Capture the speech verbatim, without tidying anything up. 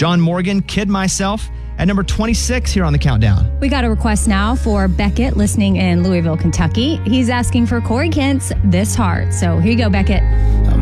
John Morgan, Kid Myself, at number twenty-six here on the countdown. We got a request now for Beckett listening in Louisville, Kentucky. He's asking for Corey Kent's This Heart. So here you go, Beckett.